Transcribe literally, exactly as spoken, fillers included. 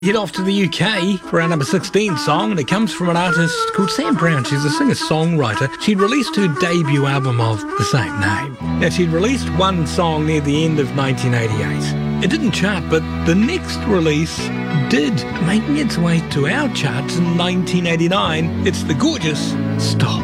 Head off to the U K for our number sixteen song, and it comes from an artist called Sam Brown. She's a singer-songwriter. She'd released her debut album of the same name. Now, she'd released one song near the end of nineteen eighty-eight. It didn't chart, but the next release did, making its way to our charts in nineteen eighty-nine. It's the gorgeous Stop.